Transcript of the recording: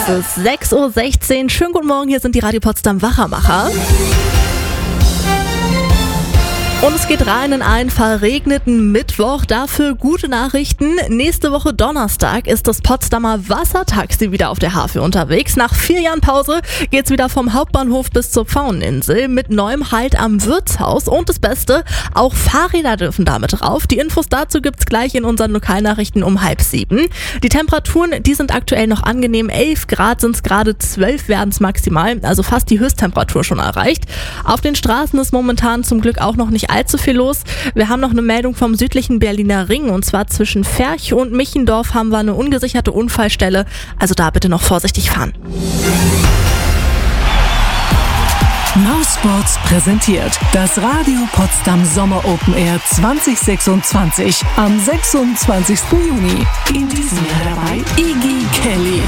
ist 6:16 Uhr. Schönen guten Morgen, hier sind die Radio Potsdam Wachermacher. Und es geht rein in einen verregneten Mittwoch, dafür gute Nachrichten. Nächste Woche Donnerstag ist das Potsdamer Wassertaxi wieder auf der Havel unterwegs. Nach 4 Jahren Pause geht's wieder vom Hauptbahnhof bis zur Pfaueninsel mit neuem Halt am Wirtshaus. Und das Beste, auch Fahrräder dürfen damit drauf. Die Infos dazu gibt's gleich in unseren Lokalnachrichten um 6:30. Die Temperaturen, die sind aktuell noch angenehm. 11 Grad sind's gerade, 12 werden's maximal, also fast die Höchsttemperatur schon erreicht. Auf den Straßen ist momentan zum Glück auch noch nicht allzu viel los. Wir haben noch eine Meldung vom südlichen Berliner Ring, und zwar zwischen Ferch und Michendorf haben wir eine ungesicherte Unfallstelle, also da bitte noch vorsichtig fahren. Mausports präsentiert das Radio Potsdam Sommer Open Air 2026 am 26. Juni. In diesem Jahr dabei Iggy Kelly,